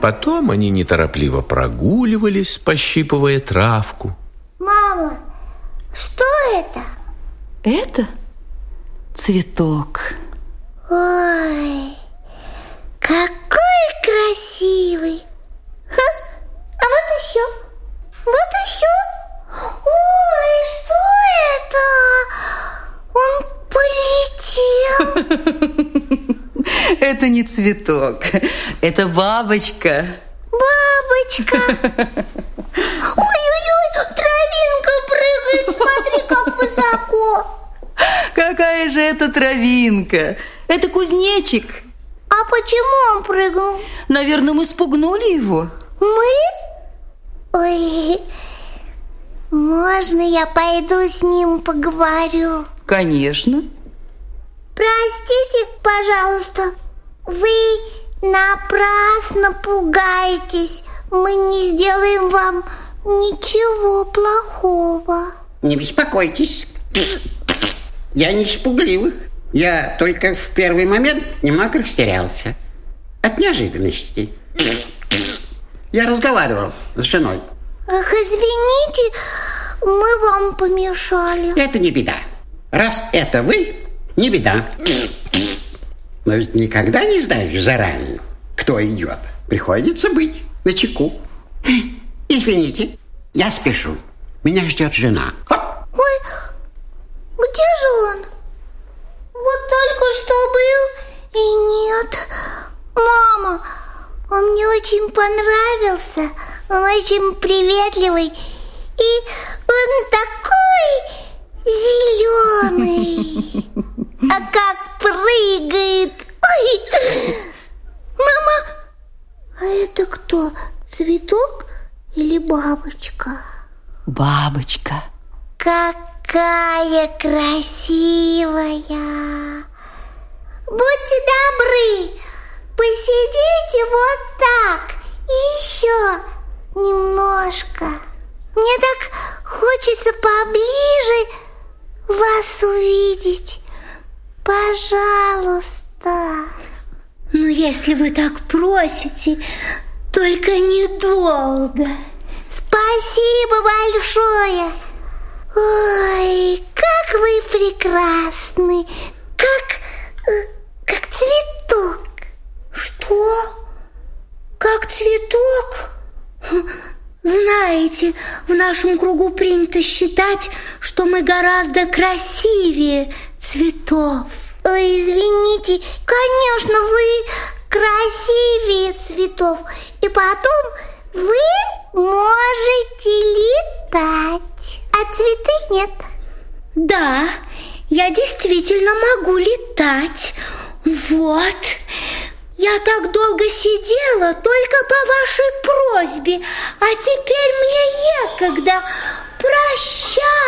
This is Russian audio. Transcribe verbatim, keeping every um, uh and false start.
Потом они неторопливо прогуливались, пощипывая травку. Мама, что это? Это цветок. Ой, какой красивый. Ха, а вот еще, вот еще. Ой, что это? Он полетел. Это не цветок, это бабочка. Бабочка. Ой-ой-ой, травинка прыгает, смотри, как высоко. Какая же это травинка? Это кузнечик. А почему он прыгнул? Наверное, мы спугнули его. Мы? Ой, можно я пойду с ним поговорю? Конечно. Простите, пожалуйста, вы напрасно пугаетесь. Мы не сделаем вам ничего плохого. Не беспокойтесь. Я не испугливых. Я только в первый момент немного растерялся. От неожиданности. Я разговаривал с женой. Ах, извините, мы вам помешали. Это не беда. Раз это вы, не беда. Но ведь никогда не знаешь заранее, кто идет. Приходится быть начеку. Извините, я спешу. Меня ждет жена. Ой, где же он? Вот только что был и нет. Мама, он мне очень понравился. Он очень приветливый. И он такой зеленый. А как прыгает. Ой. Мама, а это кто? Цветок или бабочка? Бабочка. Какая красивая! Будьте добры, посидите вот так еще немножко. Мне так хочется поближе вас увидеть. Пожалуйста. Ну, если вы так просите, только недолго. Спасибо большое. Ой, как вы прекрасны, как, как цветок. Что? Как цветок? Знаете, в нашем кругу принято считать, что мы гораздо красивее цветов. Ой, извините, конечно, вы красивее цветов. И потом вы можете летать. А цветы нет. Да, я действительно могу летать. Вот. Я так долго сидела только по вашей просьбе, а теперь мне некогда. Прощай.